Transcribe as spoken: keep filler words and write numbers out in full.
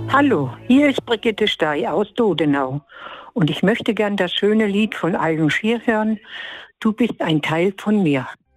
Hallo, hier ist Brigitte Stey aus Dodenau und ich möchte gern das schöne Lied von Alben Schier hören, Du bist ein Teil von mir.